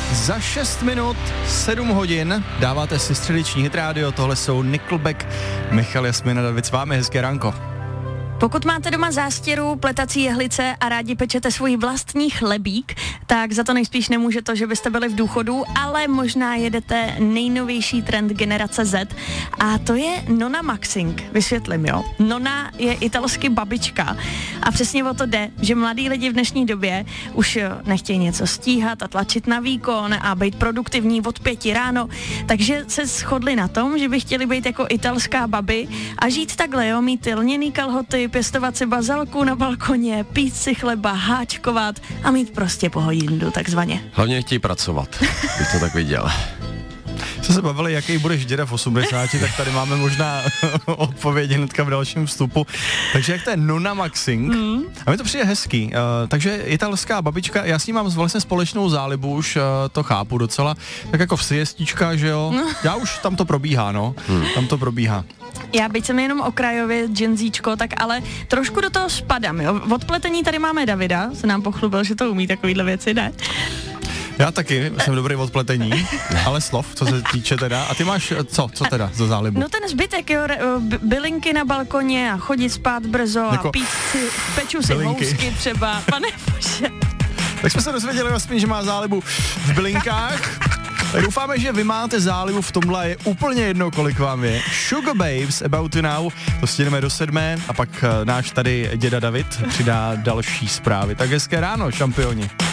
Za 6 minut 7 hodin dáváte si středeční hit rádio, tohle jsou Nickelback, Michal, Jasmina, David s vámi, hezké ránko. Pokud máte doma zástěru, pletací jehlice a rádi pečete svůj vlastní chlebík, tak za to nejspíš nemůže to, že byste byli v důchodu, ale možná jedete nejnovější trend generace Z a to je Nona Maxing. Vysvětlím, jo. Nona je italsky babička a přesně o to jde, že mladí lidi v dnešní době už nechtějí něco stíhat a tlačit na výkon a být produktivní od 5 ráno, takže se shodli na tom, že by chtěli být jako italská babi a žít takhle, jo, mít lněný kalhoty, pěstovat si bazalku na balkoně, pít si chleba, háčkovat a mít prostě pohodindu, takzvaně. Hlavně chtějí pracovat, bych to tak viděl. Co se bavili, jaký budeš děda v 80, tak tady máme možná odpověď hnedka v dalším vstupu. Takže jak to je Nona Maxing? A mi to přijde hezký. Takže italská babička, já s ní mám vlastně společnou zálibu, už to chápu docela. Tak jako v siestička, že jo? Já už tam to probíhá, no. Tam to probíhá. Já byť jsem jenom okrajově dženzíčko, tak ale trošku do toho spadám, jo. Od pletení tady máme Davida, se nám pochlubil, že to umí takovýhle věci, ne? Já taky jsem dobrý v odpletení, ale slov, co se týče teda. A ty máš co teda za zálibu? No ten zbytek, jo, bylinky na balkoně a chodit spát brzo jako a pít si, peču si housky třeba, pane bože. Tak jsme se dozvěděli vlastně, že má zálibu v bylinkách. Tak doufáme, že vy máte zálibu v tomhle, je úplně jedno, kolik vám je. Sugar Babes, About You Now, to stihneme do 7 a pak náš tady děda David přidá další zprávy. Tak hezké ráno, šampioni.